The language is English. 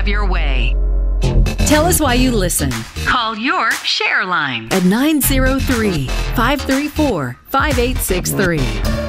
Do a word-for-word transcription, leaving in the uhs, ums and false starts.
have your way. Tell us why you listen. Call your Share line at nine zero three, five three four, five eight six three.